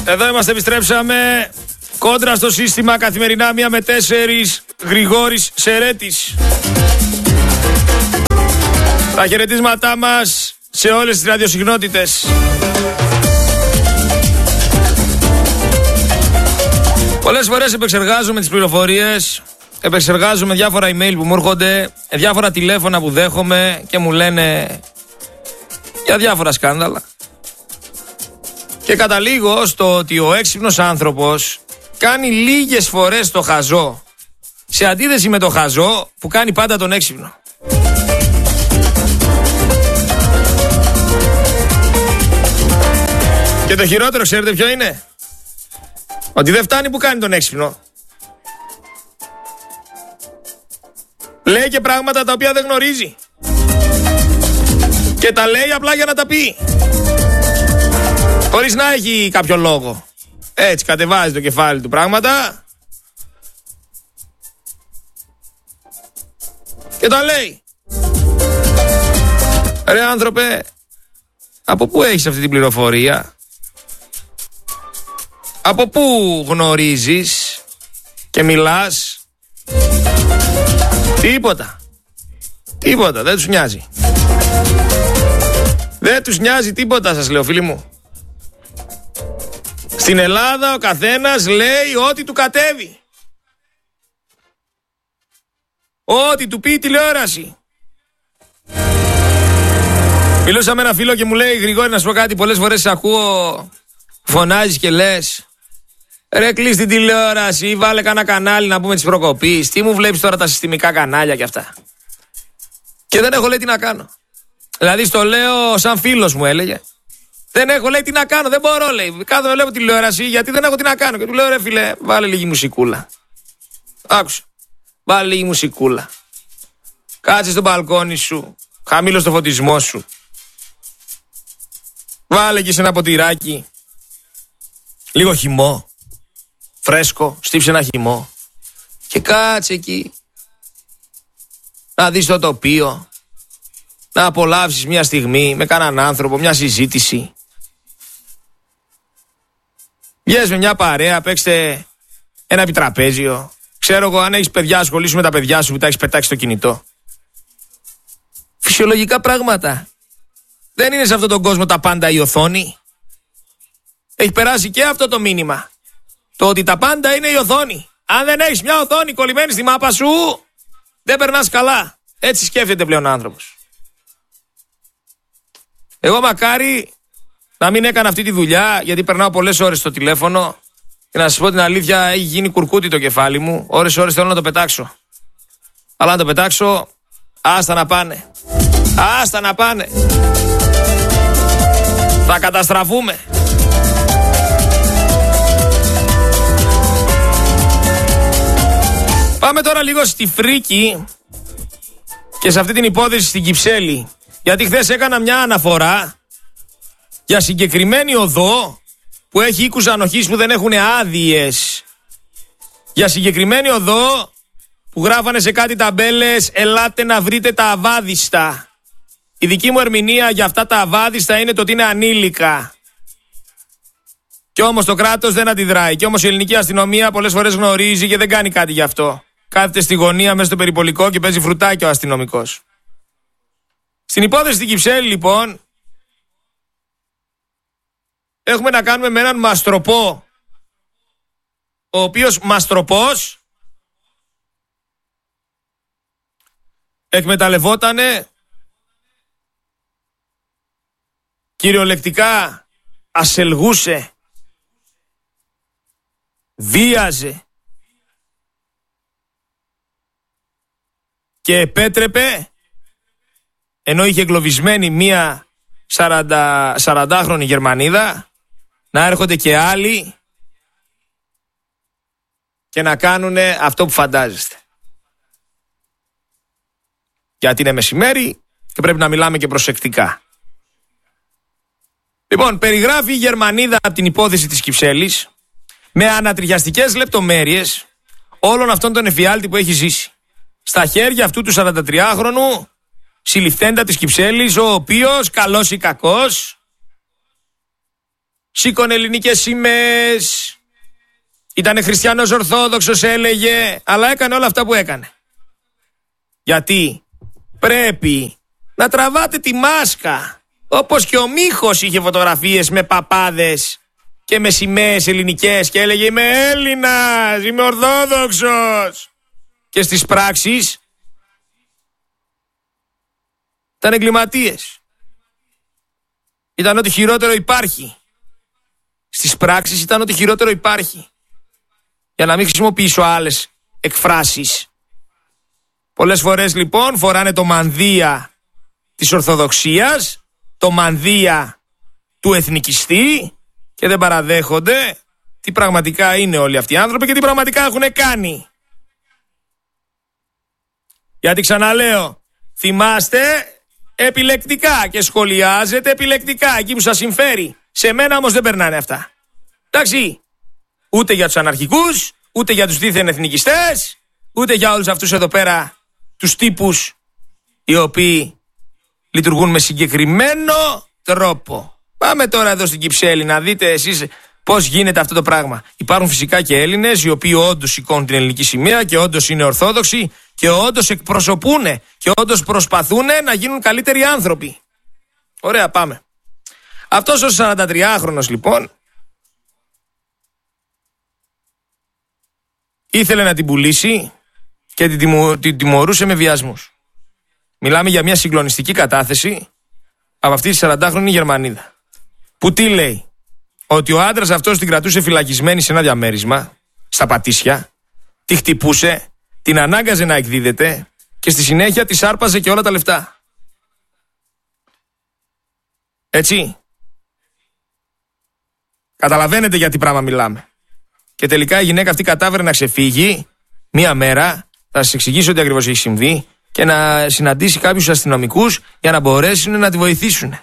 Εδώ είμαστε, επιστρέψαμε. Κόντρα στο σύστημα καθημερινά 1 με 4. Γρηγόρης Σερέτης. Τα χαιρετίσματά μας σε όλες τις ραδιοσυχνότητες. Πολλές φορές επεξεργάζομαι τις πληροφορίες, επεξεργάζομαι διάφορα email που μου έρχονται, διάφορα τηλέφωνα που δέχομαι και μου λένε για διάφορα σκάνδαλα. Και καταλήγω στο ότι ο έξυπνος άνθρωπος κάνει λίγες φορές το χαζό, σε αντίθεση με το χαζό που κάνει πάντα τον έξυπνο. Και το χειρότερο, ξέρετε ποιο είναι? Ότι δεν φτάνει που κάνει τον έξυπνο. Λέει και πράγματα τα οποία δεν γνωρίζει. Και τα λέει απλά για να τα πει. Χωρίς να έχει κάποιο λόγο. Έτσι κατεβάζει το κεφάλι του πράγματα και τα λέει. Ρε άνθρωπε, από πού έχεις αυτή την πληροφορία? Από πού γνωρίζεις και μιλάς? Τίποτα, δεν τους νοιάζει. Δεν τους νοιάζει τίποτα, σας λέω, φίλοι μου. Στην Ελλάδα ο καθένας λέει ό,τι του κατέβει. Ό,τι του πει η τηλεόραση. Μιλούσα με ένα φίλο και μου λέει: Γρηγόρη, να σου πω κάτι, πολλές φορές σε ακούω, φωνάζεις και λες, ρε κλείς την τηλεόραση ή βάλε κανένα κανάλι να πούμε της προκοπής. Τι μου βλέπεις τώρα τα συστημικά κανάλια και αυτά? Και δεν έχω, λέει, τι να κάνω. Δηλαδή στο λέω σαν φίλος μου έλεγε. Δεν έχω, λέει, τι να κάνω, δεν μπορώ, λέει. Κάθομαι, βλέπω τηλεόραση γιατί δεν έχω τι να κάνω. Και του λέω: ρε φίλε, βάλε λίγη μουσικούλα. Άκουσα. Βάλε λίγη μουσικούλα. Κάτσε στο μπαλκόνι σου. Χαμήλωσε το φωτισμό σου. Βάλε και σε ένα ποτηράκι λίγο χυμό. Φρέσκο, στύψε ένα χυμό. Και κάτσε εκεί. Να δεις το τοπίο. Να απολαύσεις μια στιγμή με κανέναν άνθρωπο, μια συζήτηση. Βγες με μια παρέα, παίξτε ένα επιτραπέζιο. Ξέρω εγώ, αν έχεις παιδιά, ασχολήσου με τα παιδιά σου που τα έχεις πετάξει στο κινητό. Φυσιολογικά πράγματα. Δεν είναι σε αυτόν τον κόσμο τα πάντα η οθόνη. Έχει περάσει και αυτό το μήνυμα. Το ότι τα πάντα είναι η οθόνη. Αν δεν έχεις μια οθόνη κολλημένη στη μάπα σου, δεν περνάς καλά. Έτσι σκέφτεται πλέον ο άνθρωπος. Εγώ μακάρι να μην έκανα αυτή τη δουλειά, γιατί περνάω πολλές ώρες στο τηλέφωνο και να σας πω την αλήθεια, έχει γίνει κουρκούτι το κεφάλι μου. Ώρες θέλω να το πετάξω. Αλλά να το πετάξω, άστα να πάνε. Άστα να πάνε. Θα καταστραφούμε. Πάμε τώρα λίγο στη φρίκη και σε αυτή την υπόθεση στην Κυψέλη. Γιατί χθες έκανα μια αναφορά για συγκεκριμένη οδό που έχει οίκους ανοχής που δεν έχουν άδειες. Για συγκεκριμένη οδό που γράφανε σε κάτι ταμπέλες «Ελάτε να βρείτε τα αβάδιστα». Η δική μου ερμηνεία για αυτά τα αβάδιστα είναι το ότι είναι ανήλικα. Κι όμως το κράτος δεν αντιδράει. Κι όμως η ελληνική αστυνομία πολλές φορές γνωρίζει και δεν κάνει κάτι γι' αυτό. Κάθεται στη γωνία μέσα στο περιπολικό και παίζει φρουτάκι ο αστυνομικός. Στην υπόθεση στην Κυψέλη, λοιπόν, έχουμε να κάνουμε με έναν μαστροπό, ο οποίος μαστροπός εκμεταλλευότανε κυριολεκτικά, ασελγούσε, βίαζε και επέτρεπε, ενώ είχε εγκλωβισμένη μία 40χρονη Γερμανίδα, να έρχονται και άλλοι και να κάνουν αυτό που φαντάζεστε. Γιατί είναι μεσημέρι και πρέπει να μιλάμε και προσεκτικά. Λοιπόν, περιγράφει η Γερμανίδα από την υπόθεση της Κυψέλης με ανατριχιαστικές λεπτομέρειες όλων αυτών των εφιάλτη που έχει ζήσει. Στα χέρια αυτού του 43χρονου συλληφθέντα της Κυψέλης, ο οποίος, καλός ή κακός, σήκωνε ελληνικές σημαίες, ήτανε χριστιανός Ορθόδοξος έλεγε, αλλά έκανε όλα αυτά που έκανε. Γιατί πρέπει να τραβάτε τη μάσκα. Όπως και ο Μίχος είχε φωτογραφίες με παπάδες και με σημαίες ελληνικές και έλεγε είμαι Έλληνας, είμαι Ορθόδοξος. Και στις πράξεις ήταν εγκληματίες. Ήταν ό,τι χειρότερο υπάρχει. Στις πράξεις ήταν ό,τι χειρότερο υπάρχει. Για να μην χρησιμοποιήσω άλλες εκφράσεις. Πολλές φορές λοιπόν φοράνε το μανδύα της Ορθοδοξίας, το μανδύα του εθνικιστή και δεν παραδέχονται τι πραγματικά είναι όλοι αυτοί οι άνθρωποι και τι πραγματικά έχουν κάνει. Γιατί ξαναλέω, θυμάστε επιλεκτικά και σχολιάζετε επιλεκτικά εκεί που σας συμφέρει. Σε μένα όμως δεν περνάνε αυτά. Εντάξει, ούτε για τους αναρχικούς, ούτε για τους δίθεν εθνικιστές, ούτε για όλους αυτούς εδώ πέρα τους τύπους οι οποίοι λειτουργούν με συγκεκριμένο τρόπο. Πάμε τώρα εδώ στην Κυψέλη να δείτε εσείς πώς γίνεται αυτό το πράγμα. Υπάρχουν φυσικά και Έλληνες οι οποίοι όντως σηκώνουν την ελληνική σημαία και όντως είναι Ορθόδοξοι και όντως εκπροσωπούν και όντως προσπαθούν να γίνουν καλύτεροι άνθρωποι. Ωραία, πάμε. Αυτός ο 43χρονος λοιπόν ήθελε να την πουλήσει και την τιμωρούσε με βιασμούς. Μιλάμε για μια συγκλονιστική κατάθεση από αυτή τη 40χρονη Γερμανίδα. Που τι λέει? Ότι ο άντρας αυτός την κρατούσε φυλακισμένη σε ένα διαμέρισμα, στα Πατήσια, τη χτυπούσε, την ανάγκαζε να εκδίδεται και στη συνέχεια της άρπαζε και όλα τα λεφτά. Έτσι. Καταλαβαίνετε για τι πράγμα μιλάμε. Και τελικά η γυναίκα αυτή κατάφερε να ξεφύγει μία μέρα, θα σας εξηγήσω τι ακριβώς έχει συμβεί, και να συναντήσει κάποιους αστυνομικούς για να μπορέσουν να τη βοηθήσουν.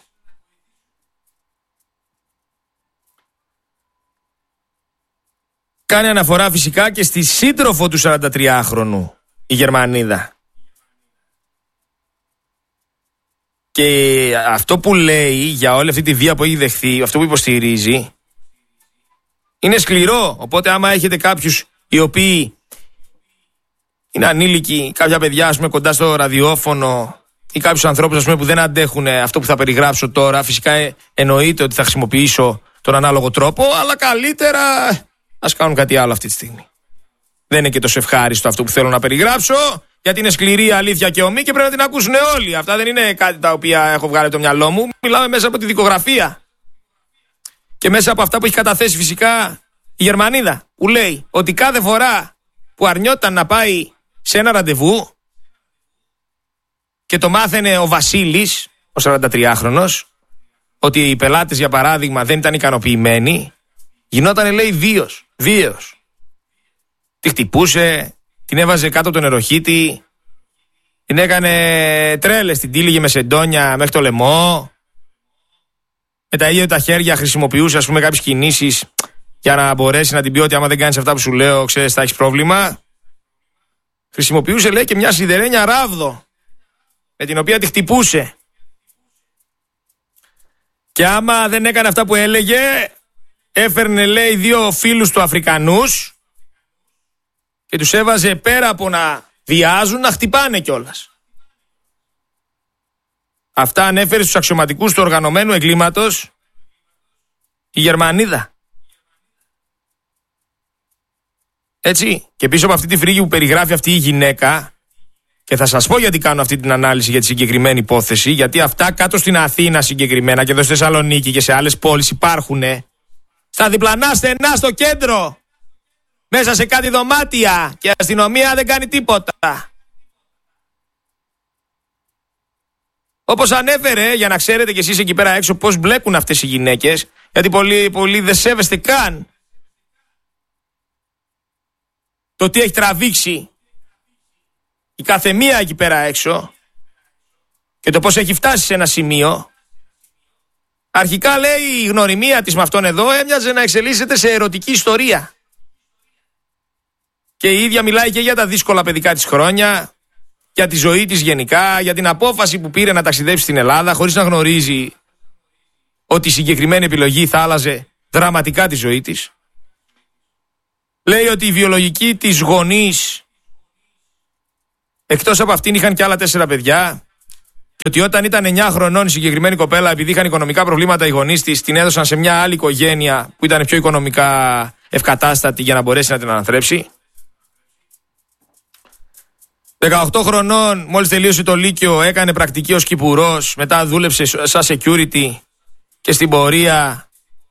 Κάνει αναφορά φυσικά και στη σύντροφο του 43χρονου, η Γερμανίδα. Και αυτό που λέει για όλη αυτή τη βία που έχει δεχθεί, αυτό που υποστηρίζει, είναι σκληρό. Οπότε άμα έχετε κάποιους οι οποίοι είναι ανήλικοι, κάποια παιδιά ας πούμε κοντά στο ραδιόφωνο ή κάποιους ανθρώπους ας πούμε που δεν αντέχουν αυτό που θα περιγράψω τώρα, φυσικά εννοείται ότι θα χρησιμοποιήσω τον ανάλογο τρόπο, αλλά καλύτερα ας κάνουν κάτι άλλο αυτή τη στιγμή. Δεν είναι και τόσο ευχάριστο αυτό που θέλω να περιγράψω, γιατί είναι σκληρή η αλήθεια και ομή και πρέπει να την ακούσουν όλοι. Αυτά δεν είναι κάτι τα οποία έχω βγάλει από το μυαλό μου. Μιλάμε μέσα από τη δικογραφία και μέσα από αυτά που έχει καταθέσει φυσικά η Γερμανίδα, που λέει ότι κάθε φορά που αρνιόταν να πάει σε ένα ραντεβού και το μάθαινε ο Βασίλης, ο 43χρονος, ότι οι πελάτες για παράδειγμα δεν ήταν ικανοποιημένοι, γινότανε λέει βίαιος. Τη χτυπούσε, την έβαζε κάτω από τον νεροχύτη, την έκανε τρέλες, την τύλιγε με σεντόνια μέχρι το λαιμό, με τα ίδια τα χέρια χρησιμοποιούσε ας πούμε κάποιες κινήσεις για να μπορέσει να την πει ότι άμα δεν κάνεις αυτά που σου λέω ξέρεις θα έχεις πρόβλημα. Χρησιμοποιούσε λέει και μια σιδερένια ράβδο με την οποία τη χτυπούσε. Και άμα δεν έκανε αυτά που έλεγε, έφερνε λέει 2 φίλους του Αφρικανούς και τους έβαζε πέρα από να βιάζουν να χτυπάνε κιόλας. Αυτά ανέφερε στους αξιωματικούς του οργανωμένου εγκλήματος η Γερμανίδα. Έτσι, και πίσω από αυτή τη φρίγη που περιγράφει αυτή η γυναίκα, και θα σας πω γιατί κάνω αυτή την ανάλυση για τη συγκεκριμένη υπόθεση, γιατί αυτά κάτω στην Αθήνα συγκεκριμένα και εδώ στη Θεσσαλονίκη και σε άλλες πόλεις υπάρχουνε, στα διπλανά στενά στο κέντρο, μέσα σε κάτι δωμάτια και η αστυνομία δεν κάνει τίποτα. Όπως ανέφερε, για να ξέρετε κι εσείς εκεί πέρα έξω πώς μπλέκουν αυτές οι γυναίκες, γιατί πολλοί δεν σέβεστε καν το τι έχει τραβήξει η καθεμία εκεί πέρα έξω και το πώς έχει φτάσει σε ένα σημείο. Αρχικά λέει η γνωριμία της με αυτόν εδώ έμοιαζε να εξελίσσεται σε ερωτική ιστορία. Και η ίδια μιλάει και για τα δύσκολα παιδικά της χρόνια, για τη ζωή της γενικά, για την απόφαση που πήρε να ταξιδέψει στην Ελλάδα χωρίς να γνωρίζει ότι η συγκεκριμένη επιλογή θα άλλαζε δραματικά τη ζωή της. Λέει ότι οι βιολογικοί της γονείς, εκτός από αυτήν, είχαν και άλλα 4 παιδιά. Και ότι όταν ήταν 9 χρονών η συγκεκριμένη κοπέλα, επειδή είχαν οικονομικά προβλήματα οι γονείς της, την έδωσαν σε μια άλλη οικογένεια που ήταν πιο οικονομικά ευκατάστατη για να μπορέσει να την αναθρέψει. 18 χρονών, μόλις τελείωσε το Λύκειο, έκανε πρακτική ως κυπουρός, μετά δούλεψε σαν security και στην πορεία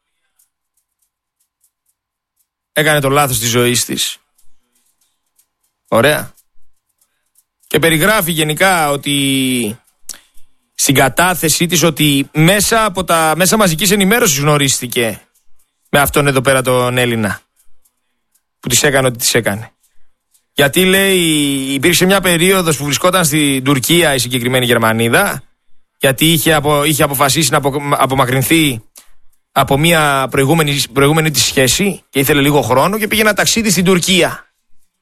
έκανε το λάθος της ζωής της. Ωραία. Και περιγράφει γενικά ότι στην κατάθεσή της ότι μέσα από τα μέσα μαζικής ενημέρωσης γνωρίστηκε με αυτόν εδώ πέρα τον Έλληνα που της έκανε ό,τι της έκανε. Γιατί λέει υπήρξε μια περίοδος που βρισκόταν στην Τουρκία η συγκεκριμένη Γερμανίδα, γιατί είχε αποφασίσει να απομακρυνθεί από μια προηγούμενη της σχέση και ήθελε λίγο χρόνο και πήγε ένα ταξίδι στην Τουρκία.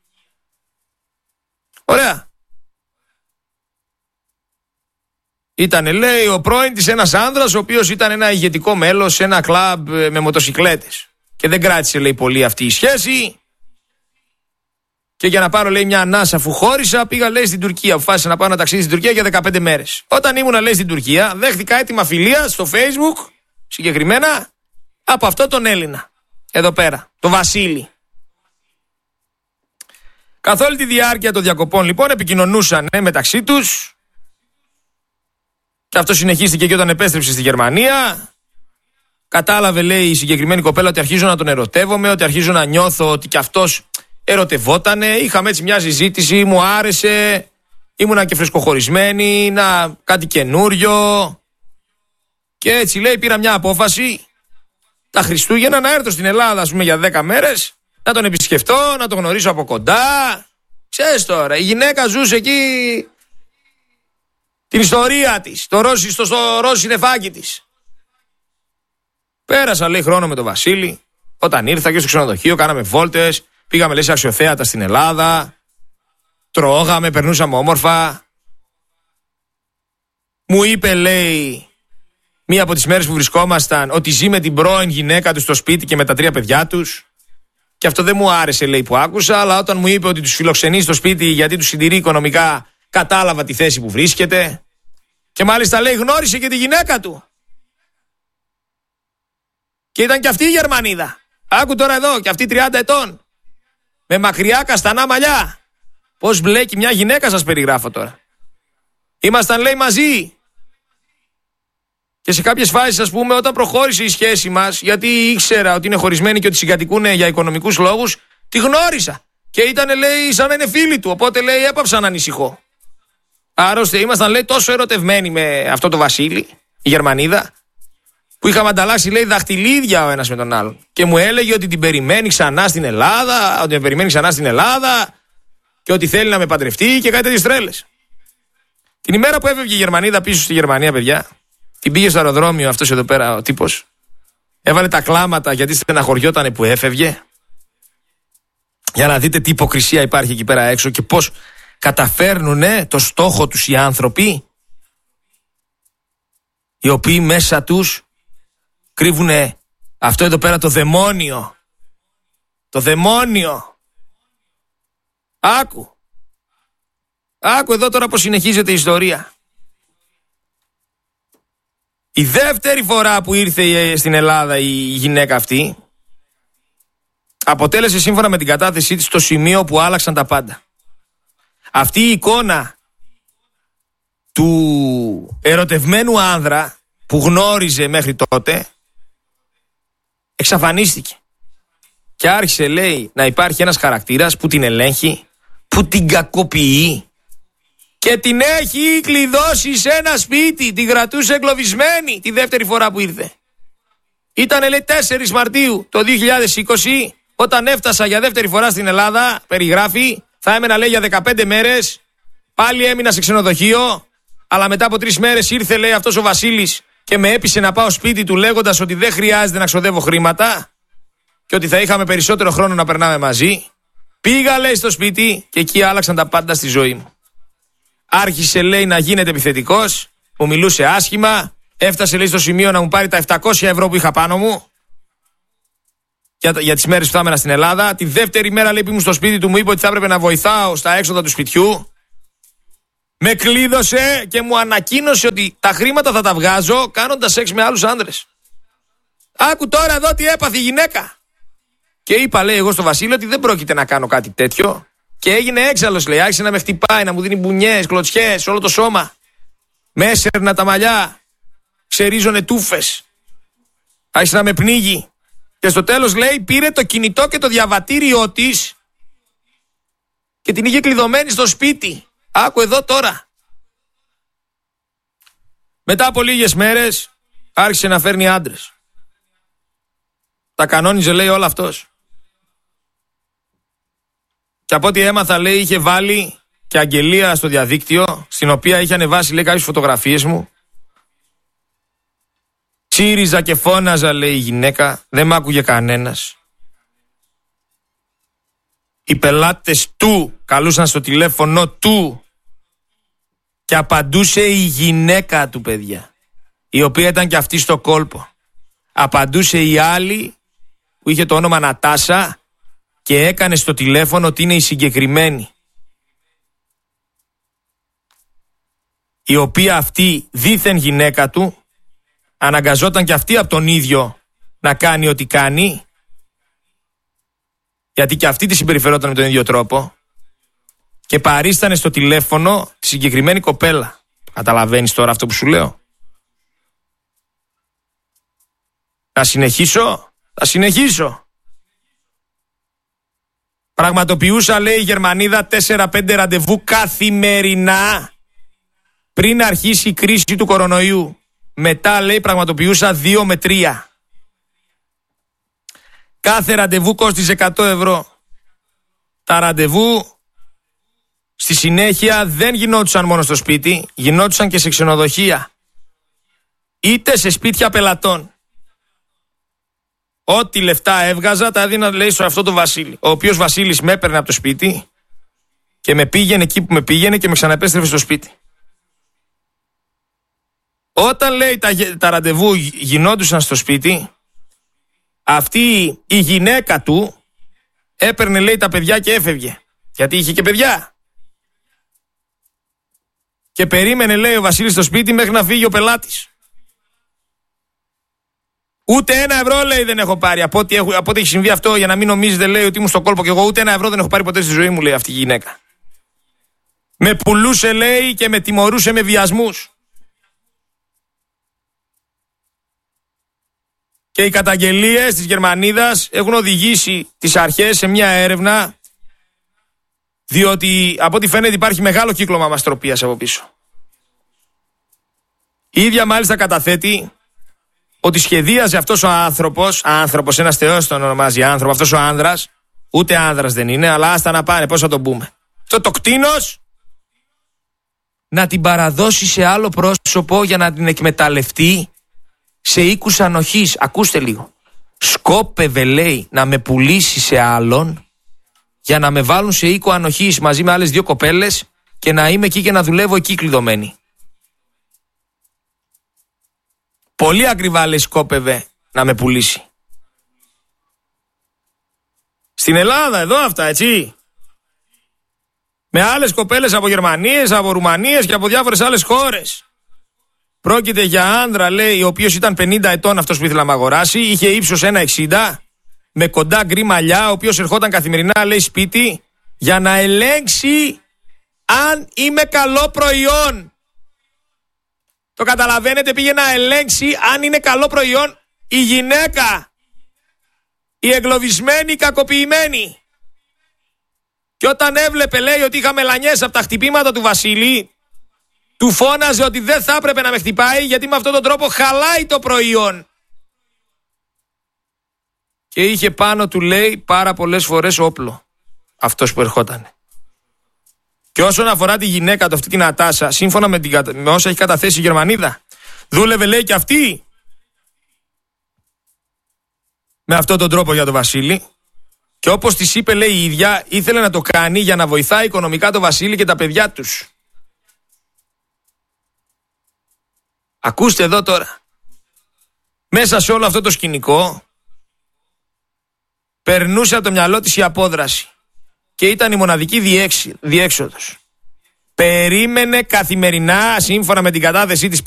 Ωραία. Ήτανε, λέει, ο πρώην της ένας άνδρας, ο οποίος ήταν ένα ηγετικό μέλος σε ένα κλαμπ με μοτοσικλέτες. Και δεν κράτησε, λέει, πολύ αυτή η σχέση. Και για να πάρω, λέει, μια ανάσα, αφού χώρισα, πήγα, λέει, στην Τουρκία. Αποφάσισα να πάω ένα ταξίδι στην Τουρκία για 15 μέρες. Όταν ήμουνα, λέει, στην Τουρκία, δέχτηκα έτοιμα φιλίας στο Facebook, συγκεκριμένα, από αυτό τον Έλληνα. Εδώ πέρα, το Βασίλη. Καθ' όλη τη διάρκεια των διακοπών, λοιπόν, επικοινωνούσαν μεταξύ τους. Και αυτό συνεχίστηκε και όταν επέστρεψε στη Γερμανία. Κατάλαβε, λέει, η συγκεκριμένη κοπέλα ότι αρχίζω να τον ερωτεύομαι, ότι αρχίζω να νιώθω ότι κι αυτός ερωτευότανε. Είχαμε έτσι μια συζήτηση, μου άρεσε, ήμουνα και φρεσκοχωρισμένη, κάτι καινούριο. Και έτσι, λέει, πήρα μια απόφαση τα Χριστούγεννα να έρθω στην Ελλάδα, ας πούμε, για 10 μέρες, να τον επισκεφτώ, να τον γνωρίσω από κοντά. Ξέρεις τώρα, η γυναίκα ζούσε εκεί την ιστορία της, στο ροζ συννεφάκι της. Πέρασα, λέει, χρόνο με τον Βασίλη. Όταν ήρθα και στο ξενοδοχείο, κάναμε βόλτες, πήγαμε, λέει, σε αξιοθέατα στην Ελλάδα, τρώγαμε, περνούσαμε όμορφα. Μου είπε, λέει, μία από τις μέρες που βρισκόμασταν, ότι ζει με την πρώην γυναίκα του στο σπίτι και με τα 3 παιδιά τους. Και αυτό δεν μου άρεσε, λέει, που άκουσα, αλλά όταν μου είπε ότι τους φιλοξενεί στο σπίτι γιατί τους συντηρεί οικονομικά, κατάλαβα τη θέση που βρίσκεται. Και μάλιστα, λέει, γνώρισε και τη γυναίκα του. Και ήταν και αυτή η Γερμανίδα. Άκου τώρα εδώ, και αυτή 30 ετών. Με μακριά καστανά μαλλιά. Πώς μπλέκει μια γυναίκα, σας περιγράφω τώρα. Ήμασταν, λέει, μαζί. Και σε κάποιες φάσεις, ας πούμε, όταν προχώρησε η σχέση μας, γιατί ήξερα ότι είναι χωρισμένοι και ότι συγκατοικούν για οικονομικούς λόγους, τη γνώρισα. Και ήταν, λέει, σαν να είναι φίλοι του. Οπότε, λέει, έπαψα να ανησυχώ. Άρρωστε, ήμασταν, λέει, τόσο ερωτευμένοι με αυτό το Βασίλη, η Γερμανίδα, που είχαμε ανταλλάξει, λέει, δαχτυλίδια ο ένας με τον άλλον. Και μου έλεγε ότι την περιμένει ξανά στην Ελλάδα, και ότι θέλει να με παντρευτεί και κάτι τέτοιες τρέλες. Την ημέρα που έφευγε η Γερμανίδα πίσω στη Γερμανία, παιδιά, την πήγε στο αεροδρόμιο αυτός εδώ πέρα ο τύπος. Έβαλε τα κλάματα γιατί στεναχωριότανε που έφευγε. Για να δείτε τι υποκρισία υπάρχει εκεί πέρα έξω και πώς καταφέρνουνε το στόχο τους οι άνθρωποι, οι οποίοι μέσα τους κρύβουνε αυτό εδώ πέρα το δαιμόνιο. Το δαιμόνιο. Άκου εδώ τώρα πως συνεχίζεται η ιστορία. Η δεύτερη φορά που ήρθε στην Ελλάδα η γυναίκα αυτή αποτέλεσε, σύμφωνα με την κατάθεσή της, το σημείο που άλλαξαν τα πάντα. Αυτή η εικόνα του ερωτευμένου άνδρα που γνώριζε μέχρι τότε εξαφανίστηκε. Και άρχισε, λέει, να υπάρχει ένας χαρακτήρας που την ελέγχει, που την κακοποιεί και την έχει κλειδώσει σε ένα σπίτι. Την κρατούσε εγκλωβισμένη τη δεύτερη φορά που ήρθε. Ήτανε, λέει, 4 Μαρτίου το 2020 όταν έφτασα για δεύτερη φορά στην Ελλάδα. Περιγράφει, θα έμενα, λέει, για 15 μέρες. Πάλι έμεινα σε ξενοδοχείο. Αλλά μετά από 3 μέρες ήρθε, λέει, αυτός ο Βασίλης και με έπεισε να πάω σπίτι του, λέγοντας ότι δεν χρειάζεται να ξοδεύω χρήματα και ότι θα είχαμε περισσότερο χρόνο να περνάμε μαζί. Πήγα, λέει, στο σπίτι και εκεί άλλαξαν τα πάντα στη ζωή μου. Άρχισε, λέει, να γίνεται επιθετικός, μου μιλούσε άσχημα, έφτασε, λέει, στο σημείο να μου πάρει τα 700 ευρώ που είχα πάνω μου για τις μέρες που θα έμενα στην Ελλάδα. Τη δεύτερη μέρα, λέει, που ήμουν στο σπίτι του, μου είπε ότι θα έπρεπε να βοηθάω στα έξοδα του σπιτιού. Με κλείδωσε και μου ανακοίνωσε ότι τα χρήματα θα τα βγάζω κάνοντας σεξ με άλλους άντρες. Άκου τώρα εδώ τι έπαθε η γυναίκα. Και είπα, λέει, εγώ στο Βασίλειο ότι δεν πρόκειται να κάνω κάτι τέτοιο. Και έγινε έξαλλος, λέει. Άρχισε να με χτυπάει, να μου δίνει μπουνιές, κλωτσιές, όλο το σώμα. Με έσαιρνα τα μαλλιά. Ξερίζωνε τούφες. Άρχισε να με πνίγει. Και στο τέλος, λέει, πήρε το κινητό και το διαβατήριό της και την είχε κλειδωμένη στο σπίτι. Άκου εδώ τώρα. Μετά από λίγες μέρες άρχισε να φέρνει άντρες. Τα κανόνιζε, λέει, όλα αυτός. Και από ό,τι έμαθα, λέει, είχε βάλει και αγγελία στο διαδίκτυο, στην οποία είχε ανεβάσει, λέει, κάποιες φωτογραφίες μου. Τσίριζα και φώναζα, λέει, η γυναίκα. Δεν μ' άκουγε κανένας. Οι πελάτες του καλούσαν στο τηλέφωνο του και απαντούσε η γυναίκα του, παιδιά, η οποία ήταν και αυτή στο κόλπο. Απαντούσε η άλλη που είχε το όνομα Νατάσα και έκανε στο τηλέφωνο ότι είναι η συγκεκριμένη, η οποία αυτή δήθεν γυναίκα του αναγκαζόταν και αυτή από τον ίδιο να κάνει ό,τι κάνει, γιατί και αυτή τη συμπεριφερόταν με τον ίδιο τρόπο, και παρίστανε στο τηλέφωνο τη συγκεκριμένη κοπέλα. Καταλαβαίνεις τώρα αυτό που σου λέω? Να συνεχίσω? Θα συνεχίσω. Πραγματοποιούσα, λέει, η Γερμανίδα 4-5 ραντεβού καθημερινά πριν αρχίσει η κρίση του κορονοϊού. Μετά, λέει, πραγματοποιούσα 2 με 3. Κάθε ραντεβού κόστιζε 100 ευρώ. Τα ραντεβού στη συνέχεια δεν γινόντουσαν μόνο στο σπίτι, γινόντουσαν και σε ξενοδοχεία. Είτε σε σπίτια πελατών. Ό,τι λεφτά έβγαζα τα έδινα, λέει, σε αυτό το Βασίλη. Ο οποίος Βασίλης με έπαιρνε από το σπίτι και με πήγαινε εκεί που με πήγαινε και με ξαναπέστρεφε στο σπίτι. Όταν, λέει, τα ραντεβού γινόντουσαν στο σπίτι, αυτή η γυναίκα του έπαιρνε, λέει, τα παιδιά και έφευγε. Γιατί είχε και παιδιά. Και περίμενε, λέει, ο Βασίλης στο σπίτι μέχρι να φύγει ο πελάτης. Ούτε 1 ευρώ, λέει, δεν έχω πάρει. Από ό,τι έχει συμβεί αυτό, για να μην νομίζετε, λέει, ότι ήμουν στο κόλπο και εγώ, ούτε 1 ευρώ δεν έχω πάρει ποτέ στη ζωή μου, λέει, αυτή η γυναίκα. Με πουλούσε, λέει, και με τιμωρούσε με βιασμούς. Και οι καταγγελίες της Γερμανίδας έχουν οδηγήσει τις αρχές σε μια έρευνα, διότι από ό,τι φαίνεται υπάρχει μεγάλο κύκλωμα μαστροπίας από πίσω. Η ίδια μάλιστα καταθέτει ότι σχεδίαζε αυτός ο άνθρωπος, ένας θεός τον ονομάζει άνθρωπο, αυτός ο άνδρας, ούτε άνδρας δεν είναι, αλλά άστα να πάνε, πώς θα τον πούμε. Αυτό το κτήνος να την παραδώσει σε άλλο πρόσωπο για να την εκμεταλλευτεί σε οίκους ανοχής. Ακούστε λίγο. Σκόπευε, λέει, να με πουλήσει σε άλλον για να με βάλουν σε οίκο ανοχής μαζί με άλλες 2 κοπέλες και να είμαι εκεί και να δουλεύω εκεί κλειδωμένη. Πολύ ακριβά, λέει, σκόπευε να με πουλήσει. Στην Ελλάδα, εδώ αυτά, έτσι. Με άλλες κοπέλες από Γερμανίες, από Ρουμανίες και από διάφορες άλλες χώρες. Πρόκειται για άνδρα, λέει, ο οποίος ήταν 50 ετών αυτός που ήθελα να με αγοράσει, είχε ύψος 1,60, με κοντά γκρι μαλλιά, ο οποίος ερχόταν καθημερινά, λέει, σπίτι για να ελέγξει αν είμαι καλό προϊόν. Το καταλαβαίνετε, πήγε να ελέγξει αν είναι καλό προϊόν η γυναίκα, η εγκλωβισμένη, η κακοποιημένη. Και όταν έβλεπε, λέει, ότι είχα μελανιές από τα χτυπήματα του Βασίλη, του φώναζε ότι δεν θα έπρεπε να με χτυπάει, γιατί με αυτόν τον τρόπο χαλάει το προϊόν. Και είχε πάνω του, λέει, πάρα πολλές φορές όπλο αυτός που ερχόταν. Και όσον αφορά τη γυναίκα του, αυτή την Νατάσα, σύμφωνα με όσα έχει καταθέσει η Γερμανίδα, δούλευε, λέει, και αυτή με αυτόν τον τρόπο για τον Βασίλη. Και όπως της είπε, λέει, η ίδια, ήθελε να το κάνει για να βοηθάει οικονομικά τον Βασίλη και τα παιδιά τους. Ακούστε εδώ τώρα. Μέσα σε όλο αυτό το σκηνικό περνούσε από το μυαλό της η απόδραση. Και ήταν η μοναδική διέξοδος. Περίμενε καθημερινά, σύμφωνα με την κατάθεσή της,